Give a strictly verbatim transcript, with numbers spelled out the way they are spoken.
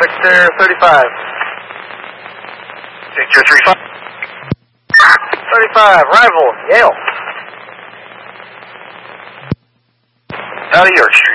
Victor thirty-five. Victor thirty-five. thirty-five, rival, Yale. Out of York Street.